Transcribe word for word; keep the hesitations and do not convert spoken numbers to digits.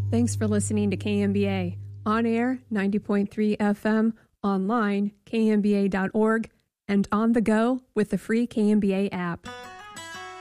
Thanks for listening to K M B A. On air, ninety point three F M, online, K M B A dot org, and on the go with the free K M B A app.